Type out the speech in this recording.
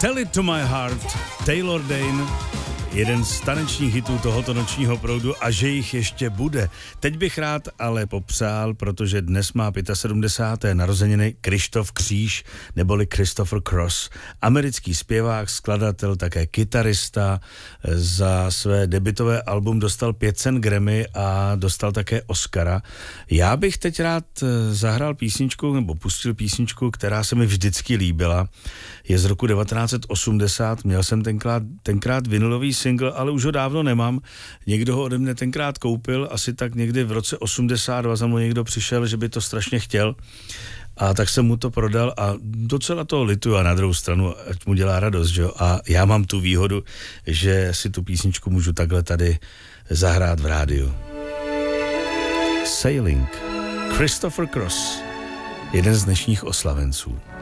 Tell It To My Heart, Taylor Dayne, jeden z tanečních hitů tohoto nočního proudu a že jich ještě bude. Teď bych rád ale popřál, protože dnes má 75. narozeniny Krištof Kříž, neboli Christopher Cross. Americký zpěvák, skladatel, také kytarista. Za své debutové album dostal 5 cen Grammy a dostal také Oscara. Já bych teď rád zahrál písničku, nebo pustil písničku, která se mi vždycky líbila. Je z roku 1980, měl jsem tenkrát vinylový single, ale už ho dávno nemám. Někdo ho ode mne tenkrát koupil, asi tak někdy v roce 82 za mnou někdo přišel, že by to strašně chtěl. A tak jsem mu to prodal a docela toho lituju a na druhou stranu, ať mu dělá radost, že jo. A já mám tu výhodu, že si tu písničku můžu takhle tady zahrát v rádiu. Sailing, Christopher Cross, jeden z dnešních oslavenců.